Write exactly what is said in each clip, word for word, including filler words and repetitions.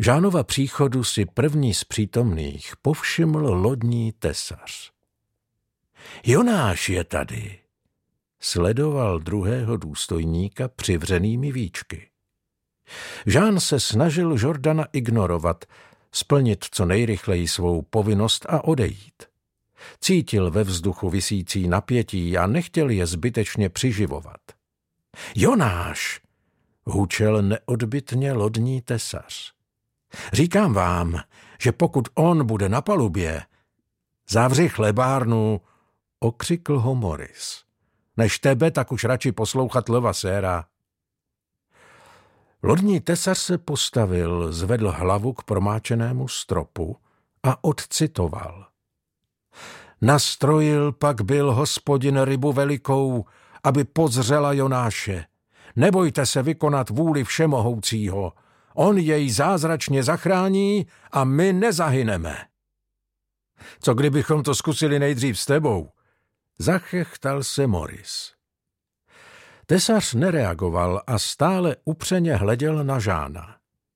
Žánova příchodu si první z přítomných povšiml lodní tesař. Jonáš je tady, sledoval druhého důstojníka přivřenými víčky. Žán se snažil Jordana ignorovat, splnit co nejrychleji svou povinnost a odejít. Cítil ve vzduchu visící napětí a nechtěl je zbytečně přiživovat. Jonáš, hučel neodbytně lodní tesař. Říkám vám, že pokud on bude na palubě, zavři chlebárnu, okřikl ho Morris. Než tebe, tak už radši poslouchat Levassera. Lodní tesař se postavil, zvedl hlavu k promáčenému stropu a odcitoval. Nastrojil pak byl Hospodin rybu velikou, aby pozřela Jonáše. Nebojte se vykonat vůli Všemohoucího. On jej zázračně zachrání a my nezahyneme. Co kdybychom to zkusili nejdřív s tebou? Zachechtal se Morris. Tesař nereagoval a stále upřeně hleděl na Žána.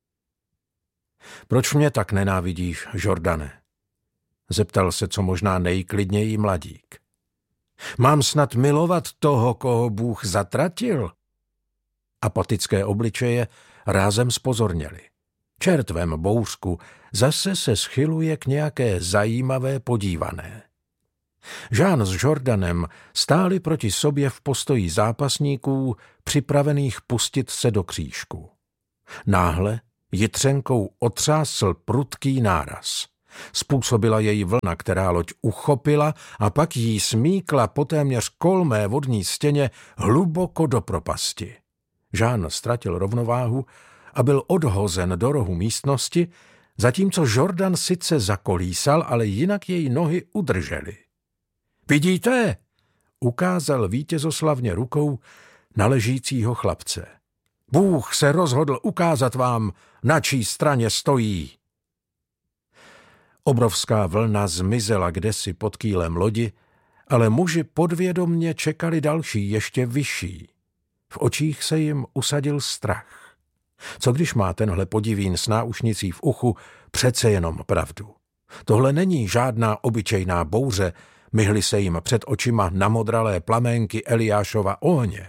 Proč mě tak nenávidíš, Jordane? Zeptal se co možná nejklidněji mladík. Mám snad milovat toho, koho Bůh zatratil? Apatické obličeje rázem zpozorněli. Čertvem bouřku zase se schyluje k nějaké zajímavé podívané. Žán s Jordanem stáli proti sobě v postoji zápasníků, připravených pustit se do křížku. Náhle jitřenkou otřásl prudký náraz. Způsobila jej vlna, která loď uchopila a pak jí smíkla po téměř kolmé vodní stěně hluboko do propasti. Žán ztratil rovnováhu a byl odhozen do rohu místnosti, zatímco Jordan sice zakolísal, ale jinak jej nohy udržely. Vidíte? Ukázal vítězoslavně rukou na ležícího chlapce. Bůh se rozhodl ukázat vám, na čí straně stojí. Obrovská vlna zmizela kdesi pod kýlem lodi, ale muži podvědomně čekali další, ještě vyšší. V očích se jim usadil strach. Co když má tenhle podivín s náušnicí v uchu přece jenom pravdu? Tohle není žádná obyčejná bouře, myhly se jim před očima namodralé plaménky Eliášova ohně.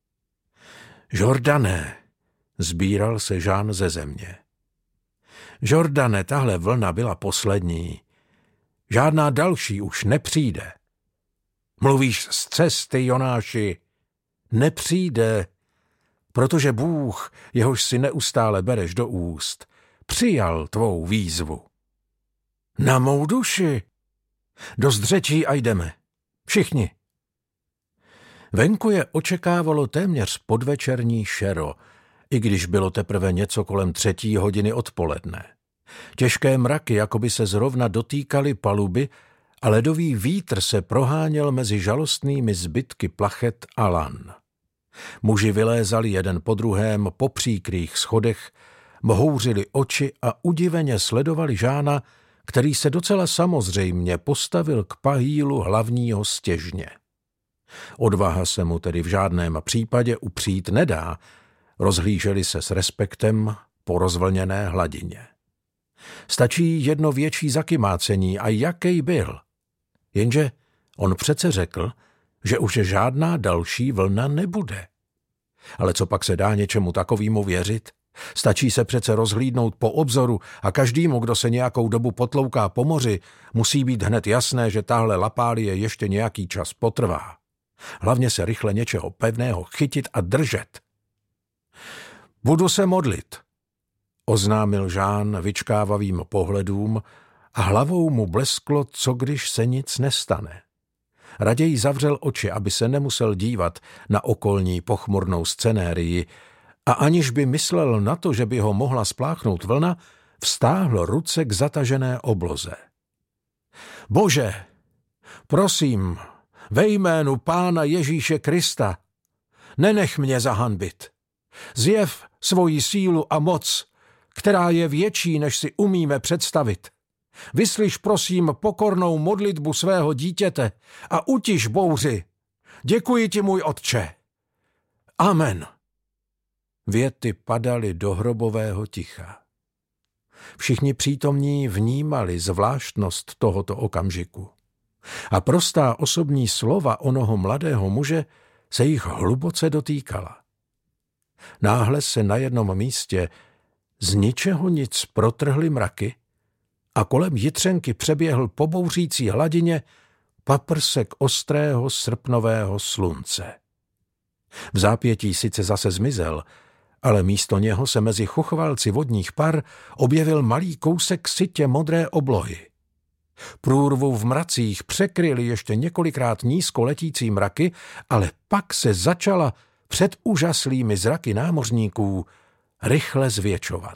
Jordane, sbíral se Žán ze země. Jordane, tahle vlna byla poslední. Žádná další už nepřijde. Mluvíš z cesty, Jonáši. Nepřijde, protože Bůh, jehož si neustále bereš do úst, přijal tvou výzvu. Na mou duši. Do zdřečí a jdeme. Všichni. Venku je očekávalo téměř podvečerní šero, i když bylo teprve něco kolem třetí hodiny odpoledne. Těžké mraky jakoby se zrovna dotýkaly paluby a ledový vítr se proháněl mezi žalostnými zbytky plachet a lan. Muži vylézali jeden po druhém po příkrých schodech, mhouřili oči a udiveně sledovali Žána, který se docela samozřejmě postavil k pahýlu hlavního stěžně. Odvaha se mu tedy v žádném případě upřít nedá, rozhlíželi se s respektem po rozvlněné hladině. Stačí jedno větší zakymácení a jaký byl. Jenže on přece řekl, že už žádná další vlna nebude. Ale co pak se dá něčemu takovému věřit? Stačí se přece rozhlídnout po obzoru a každému, kdo se nějakou dobu potlouká po moři, musí být hned jasné, že tahle lapálie ještě nějaký čas potrvá. Hlavně se rychle něčeho pevného chytit a držet. Budu se modlit, oznámil Žán vyčkávavým pohledům a hlavou mu blesklo, co když se nic nestane. Raději zavřel oči, aby se nemusel dívat na okolní pochmurnou scenérii a aniž by myslel na to, že by ho mohla spláchnout vlna, vztáhl ruce k zatažené obloze. Bože, prosím, ve jménu Pána Ježíše Krista, nenech mě zahanbit. Zjev svoji sílu a moc, která je větší, než si umíme představit. Vyslyš prosím pokornou modlitbu svého dítěte a utiš bouři. Děkuji ti, můj otče. Amen. Věty padaly do hrobového ticha. Všichni přítomní vnímali zvláštnost tohoto okamžiku. A prostá osobní slova onoho mladého muže se jich hluboce dotýkala. Náhle se na jednom místě z ničeho nic protrhly mraky a kolem jitřenky přeběhl po bouřící hladině paprsek ostrého srpnového slunce. V zápětí sice zase zmizel, ale místo něho se mezi chuchvalci vodních par objevil malý kousek sytě modré oblohy. Průrvu v mracích překryly ještě několikrát nízko letící mraky, ale pak se začala před úžaslými zraky námořníků rychle zvětšovat.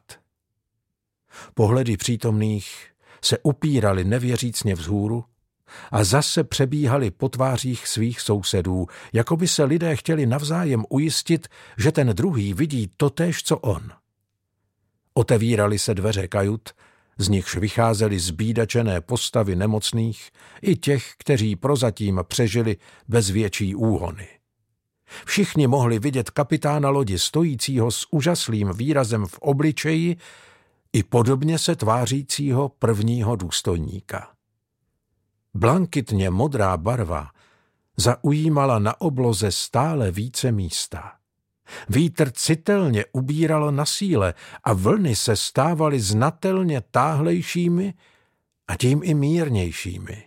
Pohledy přítomných se upíraly nevěřícně vzhůru a zase přebíhaly po tvářích svých sousedů, jako by se lidé chtěli navzájem ujistit, že ten druhý vidí totéž, co on. Otevíraly se dveře kajut, z nichž vycházely zbídačené postavy nemocných i těch, kteří prozatím přežili bez větší úhony. Všichni mohli vidět kapitána lodi stojícího s úžaslým výrazem v obličeji i podobně se tvářícího prvního důstojníka. Blankitně modrá barva zaujímala na obloze stále více místa. Vítr citelně ubíral na síle a vlny se stávaly znatelně táhlejšími a tím i mírnějšími.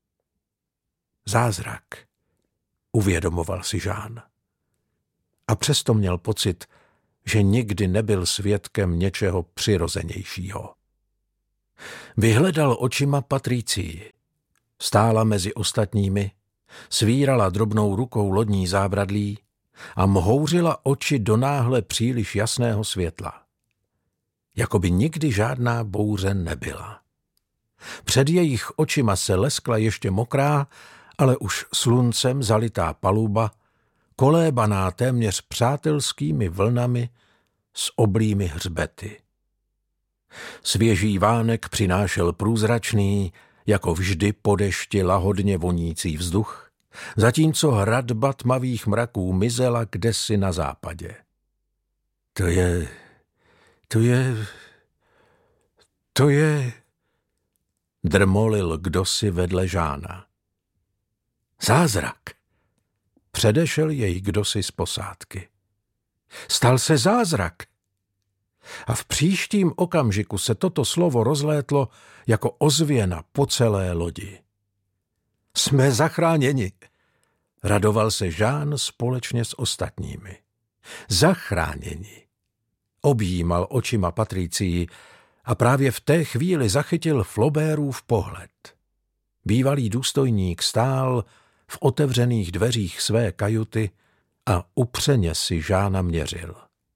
Zázrak, uvědomoval si Jean. A přesto měl pocit, že nikdy nebyl svědkem něčeho přirozenějšího. Vyhledal očima Patricii. Stála mezi ostatními, svírala drobnou rukou lodní zábradlí a mhouřila oči do náhle příliš jasného světla. Jakoby nikdy žádná bouře nebyla. Před jejich očima se leskla ještě mokrá, ale už sluncem zalitá paluba, kolébaná téměř přátelskými vlnami s oblými hřbety. Svěží vánek přinášel průzračný, jako vždy po dešti lahodně vonící vzduch, zatímco hradba tmavých mraků mizela kdesi na západě. To je, to je, to je, drmolil kdosi vedle Žána. Zázrak, předešel jej kdosi z posádky. Stal se zázrak. A v příštím okamžiku se toto slovo rozlétlo jako ozvěna po celé lodi. Jsme zachráněni, radoval se Jean společně s ostatními. Zachráněni. Objímal očima Patricii a právě v té chvíli zachytil Flaubertův pohled. Bývalý důstojník stál v otevřených dveřích své kajuty a upřeně si Jeana měřil.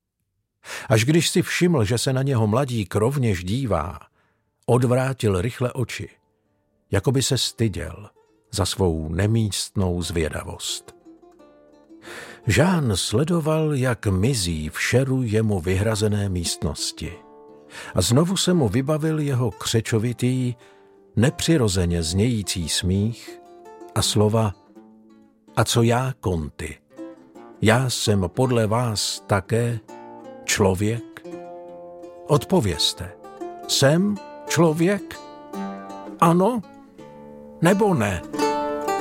Až když si všiml, že se na něho mladík rovněž dívá, odvrátil rychle oči, jako by se styděl za svou nemístnou zvědavost. Jean sledoval, jak mizí v šeru jemu vyhrazené místnosti a znovu se mu vybavil jeho křečovitý, nepřirozeně znějící smích a slova a co já, Conti? Já jsem podle vás také člověk? Odpovězte, jsem člověk? Ano nebo ne?